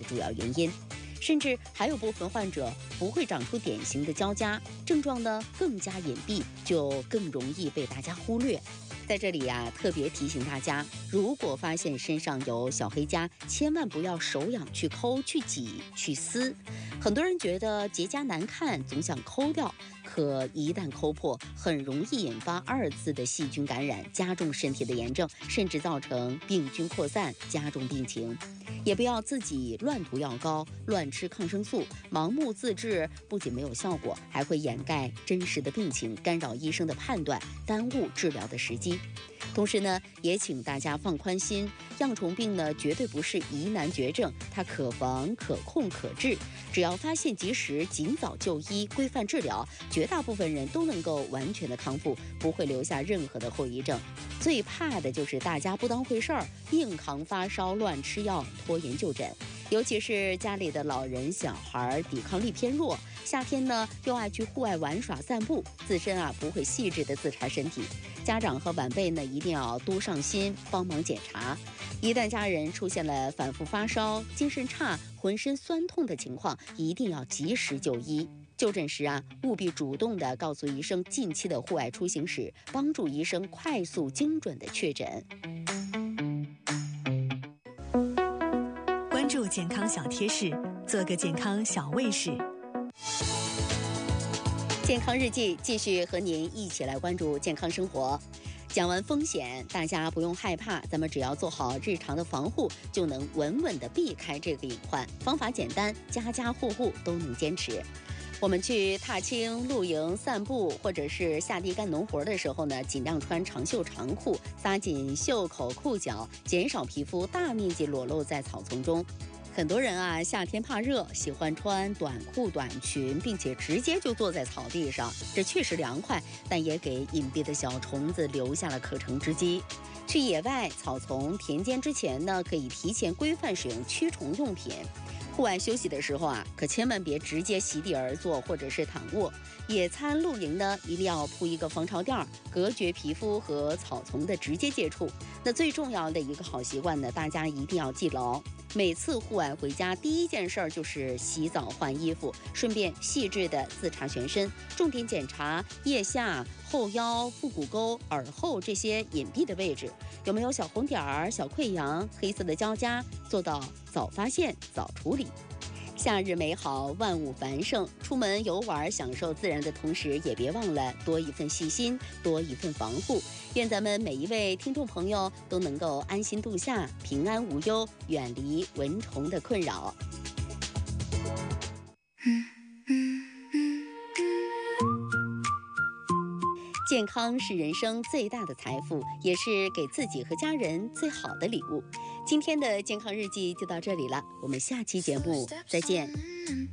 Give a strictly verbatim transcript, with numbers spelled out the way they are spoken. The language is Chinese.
主要原因。甚至还有部分患者不会长出典型的交痂，症状呢更加隐蔽，就更容易被大家忽略。在这里呀、啊，特别提醒大家，如果发现身上有小黑痂，千万不要手痒去抠、去挤、去撕。很多人觉得结痂难看，总想抠掉，可一旦抠破，很容易引发二次的细菌感染，加重身体的炎症，甚至造成病菌扩散，加重病情。也不要自己乱涂药膏、乱吃抗生素，盲目自治，不仅没有效果，还会掩盖真实的病情，干扰医生的判断，耽误治疗的时机。同时呢，也请大家放宽心，恙虫病呢绝对不是疑难绝症，它可防、可控、可治。只要发现及时，尽早就医，规范治疗，绝大部分人都能够完全的康复，不会留下任何的后遗症。最怕的就是大家不当回事儿，硬扛发烧、乱吃药、拖延就诊。尤其是家里的老人、小孩，抵抗力偏弱，夏天呢又爱去户外玩耍、散步，自身啊不会细致的自查身体。家长和晚辈呢一定要多上心，帮忙检查。一旦家人出现了反复发烧、精神差、浑身酸痛的情况，一定要及时就医。就诊时啊，务必主动地告诉医生近期的户外出行史，帮助医生快速精准的确诊。 关注健康小贴士，做个健康小卫士。 健康日记继续和您一起来关注健康生活。讲完风险，大家不用害怕，咱们只要做好日常的防护，就能稳稳地避开这个隐患。方法简单，家家户户都能坚持。我们去踏青、露营、散步，或者是下地干农活的时候呢，尽量穿长袖长裤，撒紧袖口裤脚，减少皮肤大面积裸露在草丛中。很多人啊，夏天怕热，喜欢穿短裤短裙，并且直接就坐在草地上，这确实凉快，但也给隐蔽的小虫子留下了可乘之机。去野外、草丛、田间之前呢，可以提前规范使用驱虫用品。户外休息的时候啊，可千万别直接席地而坐或者是躺卧。野餐露营呢，一定要铺一个防潮垫，隔绝皮肤和草丛的直接接触。那最重要的一个好习惯呢，大家一定要记牢。每次户外回家，第一件事儿就是洗澡换衣服，顺便细致的自查全身，重点检查腋下、后腰、腹股沟、耳后这些隐蔽的位置，有没有小红点儿、小溃疡、黑色的交痂，做到早发现、早处理。夏日美好，万物繁盛，出门游玩享受自然的同时，也别忘了多一份细心，多一份防护。愿咱们每一位听众朋友都能够安心度夏，平安无忧，远离蚊虫的困扰。健康是人生最大的财富，也是给自己和家人最好的礼物。今天的健康日记就到这里了，我们下期节目再见。